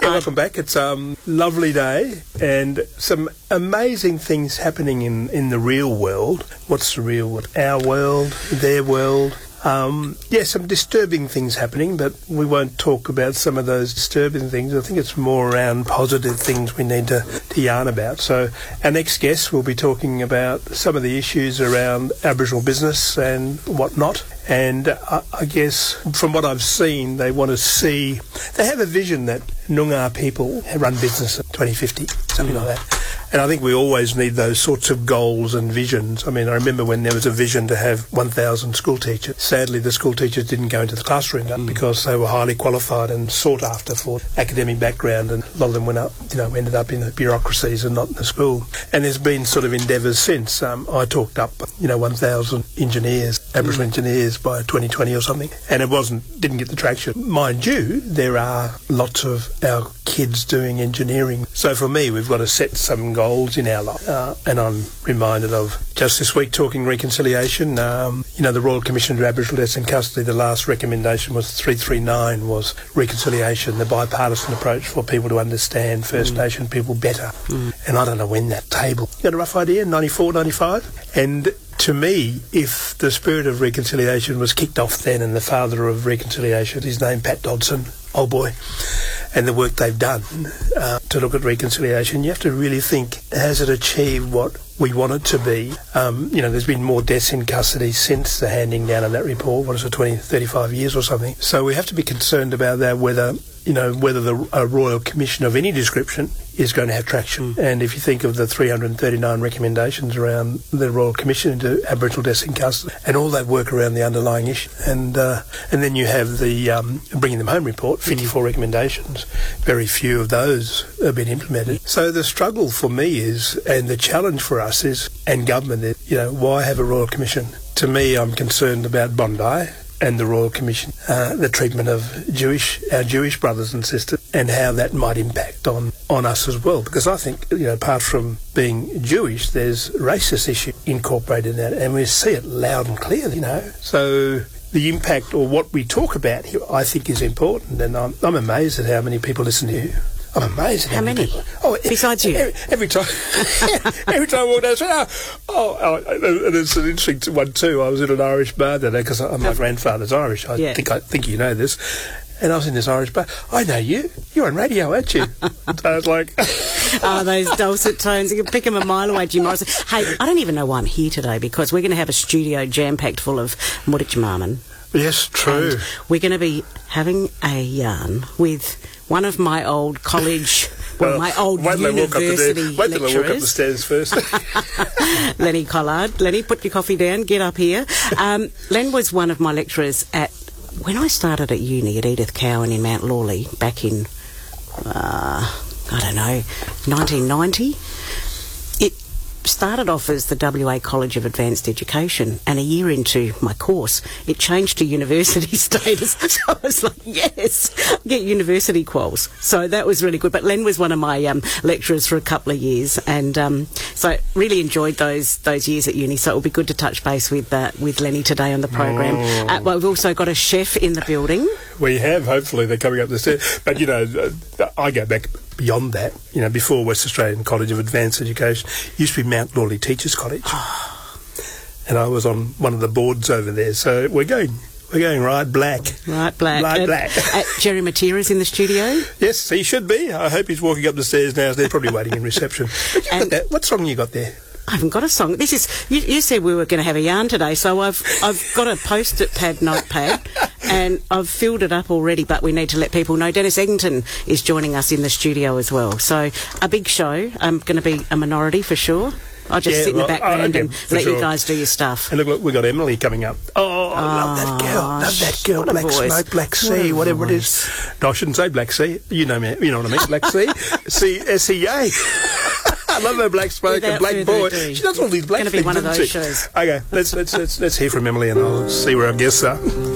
welcome back. It's a lovely day and some amazing things happening in the real world. What's the real world? Our world, their world. Some disturbing things happening, but we won't talk about some of those disturbing things. I think it's more around positive things we need to yarn about. So our next guest will be talking about some of the issues around Aboriginal business and whatnot. And I guess from what I've seen, they want to see... They have a vision that Noongar people run business at 2050, something like that. And I think we always need those sorts of goals and visions. I mean, I remember when there was a vision to have 1,000 school teachers. Sadly, the school teachers didn't go into the classroom because they were highly qualified and sought after for academic background, and a lot of them ended up in the bureaucracies and not in the school. And there's been sort of endeavours since. I talked up, 1,000 engineers, Aboriginal engineers by 2020 or something, and it didn't get the traction. Mind you, there are lots of our kids doing engineering. So for me, we've got to set some goals in our life. And I'm reminded of just this week talking reconciliation. The Royal Commission to Aboriginal Deaths in Custody, the last recommendation was 339 was reconciliation, the bipartisan approach for people to understand First Nation people better. And I don't know when that table, you got a rough idea, 94, 95? And to me, if the spirit of reconciliation was kicked off then, and the father of reconciliation, his name Pat Dodson, old boy, and the work they've done to look at reconciliation, you have to really think, has it achieved what we want it to be? There's been more deaths in custody since the handing down of that report, 20, 35 years or something. So we have to be concerned about that, whether a Royal Commission of any description is going to have traction. And if you think of the 339 recommendations around the Royal Commission into Aboriginal deaths in custody and all that work around the underlying issue, and then you have the Bringing Them Home report, 54 recommendations, very few of those have been implemented. So the struggle for me is, and the challenge for us is, and government is, why have a Royal Commission? To me, I'm concerned about Bondi and the Royal Commission, the treatment of our Jewish brothers and sisters, and how that might impact on us as well. Because I think, apart from being Jewish, there's racist issue incorporated in that, and we see it loud and clear, So the impact, or what we talk about here, I think is important, and I'm amazed at how many people listen to you. I'm amazed at how many people. Besides you? Every time I walk down the street, and it's an interesting one too. I was in an Irish bar today because my grandfather's Irish. I think you know this. And I was in this Irish bar. I know you. You're on radio, aren't you? So I was like... those dulcet tones. You can pick them a mile away, Jim Morrison. Hey, I don't even know why I'm here today, because we're going to have a studio jam-packed full of Murich-Marman. Yes, true. And we're going to be having a yarn with one of my old college... my old university Wait till I walk up the stairs first. Lenny Collard. Lenny, put your coffee down. Get up here. Len was one of my lecturers when I started at uni at Edith Cowan in Mount Lawley back in, 1990. It started off as the WA College of Advanced Education, and a year into my course it changed to university status. So I was like, yes, get university quals. So that was really good. But Len was one of my lecturers for a couple of years, and so really enjoyed those years at uni. So it will be good to touch base with Lenny today on the program. We've also got a chef in the building. We have, hopefully they're coming up the stairs. But I go back beyond that. Before West Australian College of Advanced Education, it used to be Mount Lawley Teachers College, and I was on one of the boards over there. So we're going right black. Jerry Matera's in the studio. Yes, he should be. I hope he's walking up the stairs now. They're probably waiting in reception. What song you got there? I haven't got a song. This is you said we were going to have a yarn today, so I've got a post-it notepad, and I've filled it up already. But we need to let people know Dennis Eggington is joining us in the studio as well. So a big show. I'm going to be a minority for sure. I'll just sit in the background and let you guys do your stuff. And look, we've got Emily coming up. Oh, I love that girl. Love that girl. Black Smoke, Black Sea, whatever it is. No, I shouldn't say Black Sea. You know me. You know what I mean? Black Sea. SEA. I love her Black Smoke and Black Boy. She does all these black things. It's going to be one of those shows. Okay, let's hear from Emily, and I'll see where our guests are.